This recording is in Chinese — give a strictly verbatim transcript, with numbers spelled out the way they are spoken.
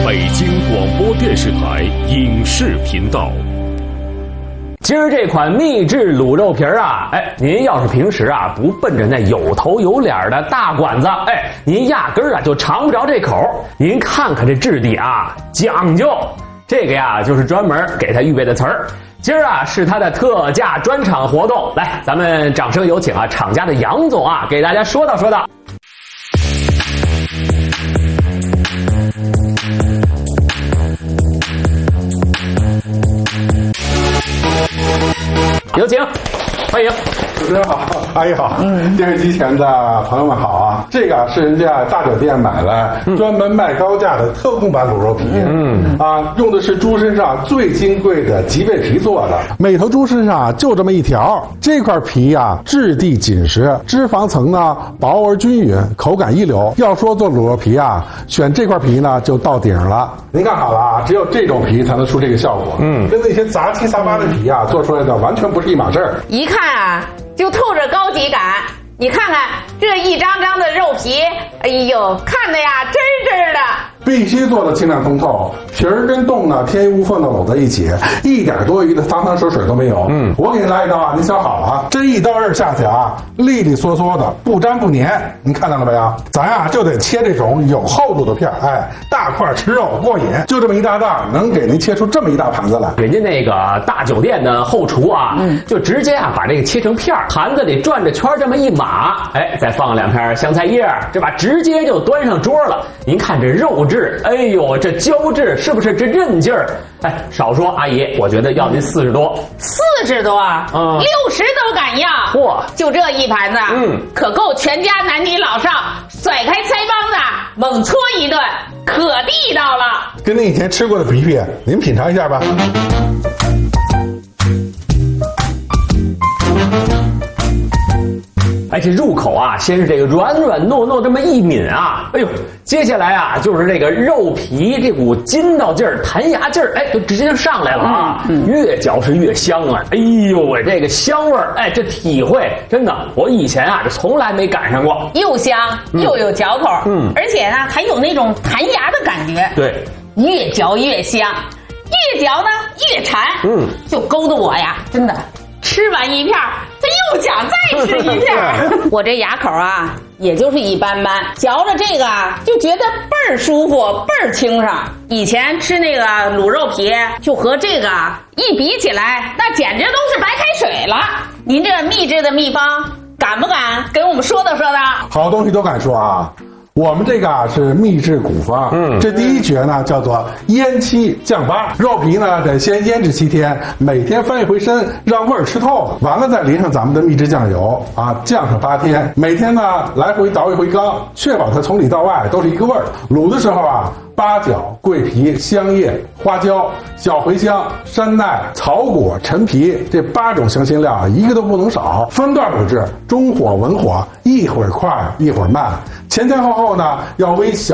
北京广播电视台影视频道。 今儿这款秘制卤肉皮儿啊，哎，您要是平时啊不奔着那有头有脸的大馆子，哎，您压根儿啊就尝不着这口。您看看这质地啊，讲究。这个呀，就是专门给他预备的词儿。今儿啊是他的特价专场活动，来，咱们掌声有请啊，厂家的杨总啊，给大家说道说道。有请，欢迎。 主持人好，阿姨好，嗯，电视机前的朋友们好啊！这个是人家大酒店买来，嗯、专门卖高价的特供版卤肉皮，嗯啊，用的是猪身上最金贵的脊背皮做的，每头猪身上就这么一条，这块皮呀、啊，质地紧实，脂肪层呢薄而均匀，口感一流。要说做卤肉皮啊，选这块皮呢就到顶了。您看好了啊，只有这种皮才能出这个效果，嗯，跟那些杂七杂八的皮啊做出来的完全不是一码事儿。 一看啊，就透着高级感。你看看这一张张的肉皮，哎呦，看的呀真真的。 必须做的清亮通透，皮儿跟冻呢天衣无缝的搂在一起，一点多余的汤汤水水都没有。嗯，我给你来一刀啊，您想好啊，这一刀刃下去啊，利利索索的，不粘不粘。您看到了没有？咱呀、啊、就得切这种有厚度的片，哎，大块吃肉过瘾。就这么一大袋，能给您切出这么一大盘子来。 人家那个大酒店的后厨啊，嗯，就直接啊把这个切成片，盘子里转着圈这么一码，哎，再放两片香菜叶，这把直接就端上桌了。您看这肉质。哎呦，这胶质是不是这韧劲儿？哎，少说阿姨，我觉得要您四十多， 四十多，嗯，六十都敢要。 嚯， 就这一盘子，嗯，可够全家男女老少甩开腮帮子猛搓一顿，可地道了。 跟您以前吃过的皮皮，您品尝一下吧。 哎，这入口啊，先是这个软软糯糯这么一抿啊，哎呦，接下来啊就是这个肉皮这股筋道劲儿、弹牙劲儿，哎，就直接就上来了啊，嗯嗯、越嚼是越香啊，哎呦喂，这个香味儿，哎，这体会真的，我以前啊就从来没赶上过， 又香又有嚼口，嗯，而且呢还有那种弹牙的感觉， 对， 越嚼越香，越嚼呢越馋，嗯，就勾得我呀，真的。吃完一片，他又想再吃一片。我这牙口啊，也就是一般般，嚼着这个就觉得倍儿舒服，倍儿清爽。以前吃那个卤肉皮，就和这个一比起来，那简直都是白开水了。您这秘制的秘方，敢不敢跟我们说道说道？ 好东西都敢说啊。我们这个啊是秘制古方，嗯，这第一诀呢叫做腌七降八，肉皮呢得先腌制七天，每天翻一回身，让味儿吃透了，完了再淋上咱们的秘制酱油啊，酱上八天，每天呢来回倒一回缸，确保它从里到外都是一个味儿。卤的时候啊，八角、桂皮、香叶、花椒、小茴香、山奈、草果、陈皮这八种香辛料啊，一个都不能少，分段补制，中火文火，一会儿快一会儿慢，前前后后呢要煨小